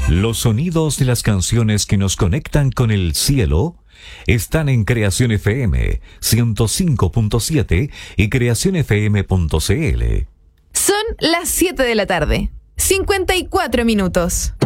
Los sonidos de las canciones que nos conectan con el cielo están en Creación FM 105.7 y creacionfm.cl. Son las 7 de la tarde, 54 minutos.